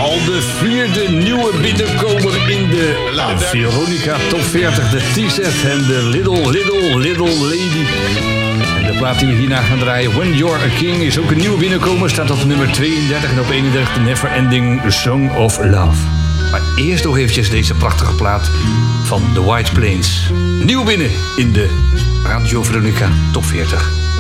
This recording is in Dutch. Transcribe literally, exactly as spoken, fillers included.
Al de vierde nieuwe binnenkomer in de Veronica Top veertig. De T-set en de Little, Little, Little Lady. En de plaat die we hierna gaan draaien, When You're a King, is ook een nieuwe binnenkomer. Staat op nummer tweeëndertig en op eenendertig de Never Ending Song of Love. Maar eerst nog eventjes deze prachtige plaat van The White Plains. Nieuw binnen in de Radio Veronica Top veertig.